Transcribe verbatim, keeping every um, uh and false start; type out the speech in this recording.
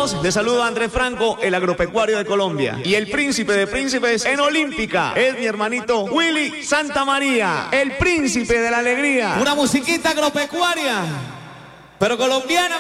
todos, les saludo a Andrés Franco, el agropecuario de Colombia. Y el príncipe de príncipes en Olímpica es mi hermanito Willy Santamaría, el príncipe de la alegría. Una musiquita agropecuaria, pero colombiana.